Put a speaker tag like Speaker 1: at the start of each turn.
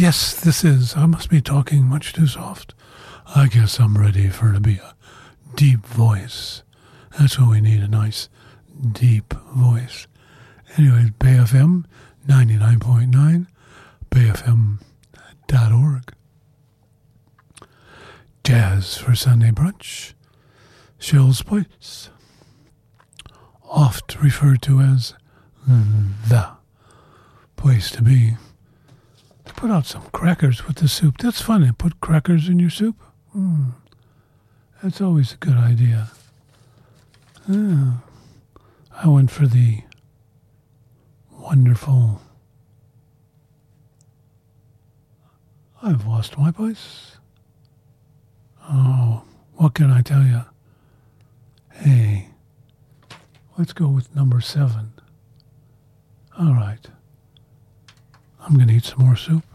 Speaker 1: Yes, this is. I must be talking much too soft. I guess I'm ready for it to be a deep voice. That's what we need, a nice deep voice. Anyways, Bay FM 99.9, bayfm.org. Jazz for Sunday brunch. Cheryl's Place. Oft referred to as the place to be. Put out some crackers with the soup. That's fun. They put crackers in your soup. That's always a good idea. I went for the wonderful... I've lost my place. Oh, what can I tell you? Hey, let's go with number 7. All right. I'm going to eat some more soup.